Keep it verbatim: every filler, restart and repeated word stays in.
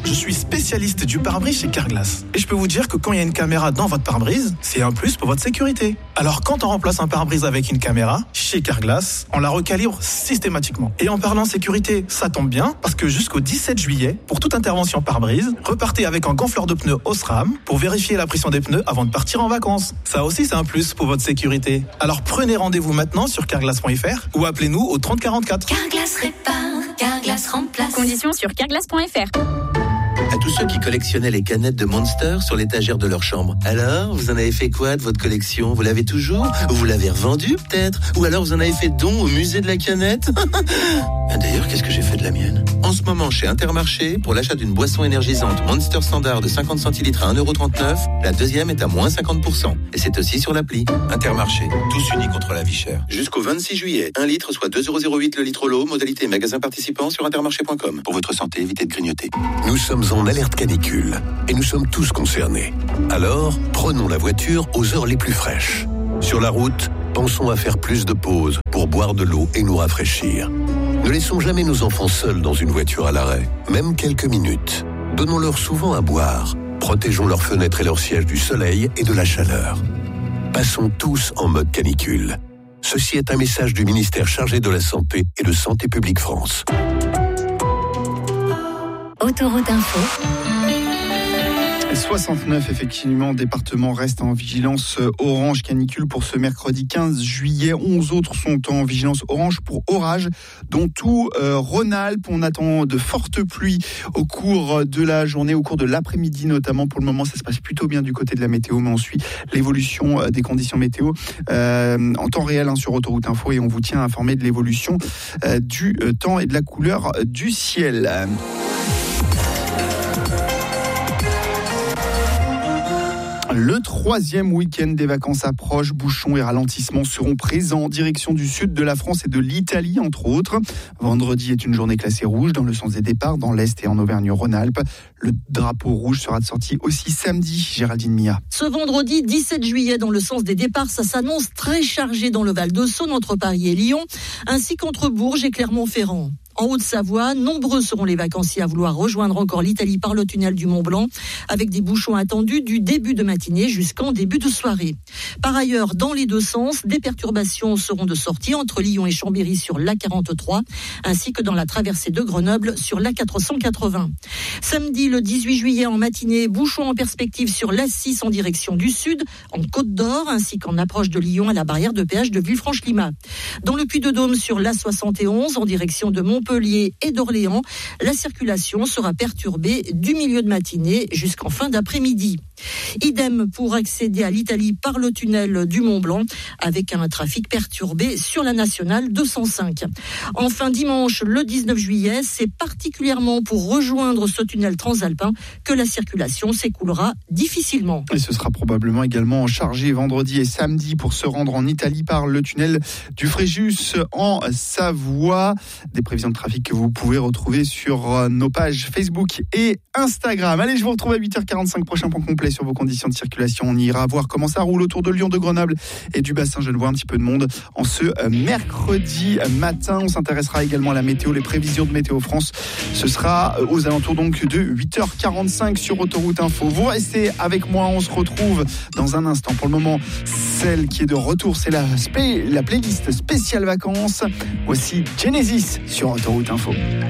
Je suis spécialiste du pare-brise chez Carglass. Et je peux vous dire que quand il y a une caméra dans votre pare-brise, c'est un plus pour votre sécurité. Alors quand on remplace un pare-brise avec une caméra, chez Carglass, on la recalibre systématiquement. Et en parlant sécurité, ça tombe bien, parce que jusqu'au dix-sept juillet, pour toute intervention pare-brise, repartez avec un gonfleur de pneus Osram pour vérifier la pression des pneus avant de partir en vacances. Ça aussi, c'est un plus pour votre sécurité. Alors prenez rendez-vous maintenant sur carglass point f r ou appelez-nous au trente quarante-quatre. Carglass répare, Carglass remplace. Conditions sur carglass point f r. À tous ceux qui collectionnaient les canettes de Monster sur l'étagère de leur chambre. Alors, vous en avez fait quoi de votre collection? Vous l'avez toujours? Ou vous l'avez revendue peut-être? Ou alors vous en avez fait don au musée de la canette? D'ailleurs, qu'est-ce que j'ai fait de la mienne? En ce moment, chez Intermarché, pour l'achat d'une boisson énergisante Monster Standard de cinquante centilitres à un euro trente-neuf, la deuxième est à moins cinquante pour cent. Et c'est aussi sur l'appli. Intermarché, tous unis contre la vie chère. Jusqu'au vingt-six juillet, un litre soit deux euros zéro huit le litre au lot, modalité magasin participant sur intermarché point com. Pour votre santé, évitez de grignoter. Nous sommes en alerte canicule et nous sommes tous concernés. Alors, prenons la voiture aux heures les plus fraîches. Sur la route, pensons à faire plus de pauses pour boire de l'eau et nous rafraîchir. Ne laissons jamais nos enfants seuls dans une voiture à l'arrêt, même quelques minutes. Donnons-leur souvent à boire. Protégeons leurs fenêtres et leurs sièges du soleil et de la chaleur. Passons tous en mode canicule. Ceci est un message du ministère chargé de la Santé et de Santé publique France. Autoroute Info. soixante-neuf, effectivement, départements restent en vigilance orange canicule pour ce mercredi quinze juillet. onze autres sont en vigilance orange pour orage, dont tout euh, Rhône-Alpes. On attend de fortes pluies au cours de la journée, au cours de l'après-midi notamment. Pour le moment, ça se passe plutôt bien du côté de la météo, mais on suit l'évolution des conditions météo euh, en temps réel hein, sur Autoroute Info, et on vous tient informé de l'évolution euh, du euh, temps et de la couleur du ciel. Le troisième week-end des vacances approche. Bouchons et ralentissements seront présents en direction du sud de la France et de l'Italie, entre autres. Vendredi est une journée classée rouge dans le sens des départs, dans l'Est et en Auvergne-Rhône-Alpes. Le drapeau rouge sera de sortie aussi samedi. Géraldine Mia. Ce vendredi dix-sept juillet, dans le sens des départs, ça s'annonce très chargé dans le Val-de-Saône, entre Paris et Lyon, ainsi qu'entre Bourges et Clermont-Ferrand. En Haute-Savoie, nombreux seront les vacanciers à vouloir rejoindre encore l'Italie par le tunnel du Mont-Blanc, avec des bouchons attendus du début de matinée jusqu'en début de soirée. Par ailleurs, dans les deux sens, des perturbations seront de sortie entre Lyon et Chambéry sur l'A quarante-trois, ainsi que dans la traversée de Grenoble sur l'A quatre cent quatre-vingts. Samedi, le dix-huit juillet en matinée, bouchons en perspective sur l'A six en direction du sud, en Côte d'Or, ainsi qu'en approche de Lyon à la barrière de péage de Villefranche-Limas. Dans le Puy-de-Dôme sur l'A soixante et onze en direction de Montpellier, Montpellier et d'Orléans, la circulation sera perturbée du milieu de matinée jusqu'en fin d'après-midi. Idem pour accéder à l'Italie par le tunnel du Mont-Blanc, avec un trafic perturbé sur la nationale deux cent cinq. Enfin, dimanche, le dix-neuf juillet, c'est particulièrement pour rejoindre ce tunnel transalpin que la circulation s'écoulera difficilement. Et ce sera probablement également chargé vendredi et samedi pour se rendre en Italie par le tunnel du Fréjus en Savoie. Des prévisions de trafic que vous pouvez retrouver sur nos pages Facebook et Instagram. Allez, je vous retrouve à huit heures quarante-cinq, prochain point complet sur vos conditions de circulation. On ira voir comment ça roule autour de Lyon, de Grenoble et du bassin Genevois. Un petit peu de monde en ce mercredi matin. On s'intéressera également à la météo, les prévisions de Météo France. Ce sera aux alentours donc de huit heures quarante-cinq sur Autoroute Info. Vous restez avec moi, on se retrouve dans un instant. Pour le moment, celle qui est de retour, c'est la, spé- la playlist spéciale vacances. Voici Genesis sur Autoroute Info.